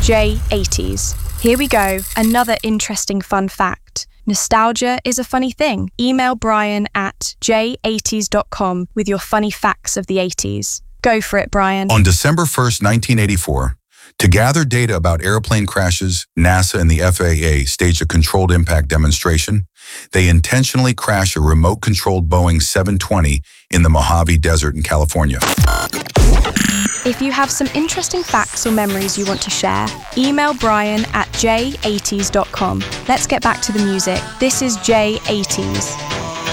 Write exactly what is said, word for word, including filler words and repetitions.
J eighties. Here we go, another interesting fun fact. Nostalgia is a funny thing. Email Brian at j eighties dot com with your funny facts of the eighties. Go for it, Brian. On December first, nineteen eighty-four, to gather data about airplane crashes, NASA and the F A A staged a controlled impact demonstration. They intentionally crashed a remote-controlled Boeing seven twenty in the Mojave Desert in California. If you have some interesting facts or memories you want to share, email Brian at j eighties dot com. Let's get back to the music. This is J eighties.